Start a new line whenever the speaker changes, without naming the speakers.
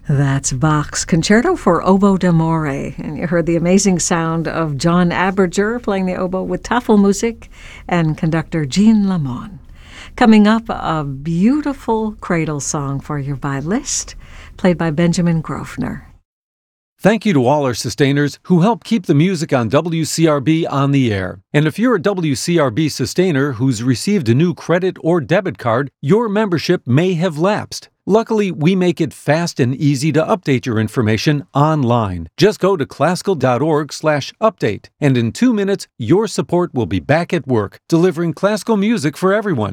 That's Bach's Concerto for Oboe d'Amore, and you heard the amazing sound of John Aberger playing the oboe with Tafelmusik and conductor Jean Lamont. Coming up, a beautiful cradle song for you by Liszt, played by Benjamin Grosvenor.
Thank you to all our sustainers who help keep the music on WCRB on the air. And if you're a WCRB sustainer who's received a new credit or debit card, your membership may have lapsed. Luckily, we make it fast and easy to update your information online. Just go to classical.org/update, and in 2 minutes, your support will be back at work, delivering classical music for everyone.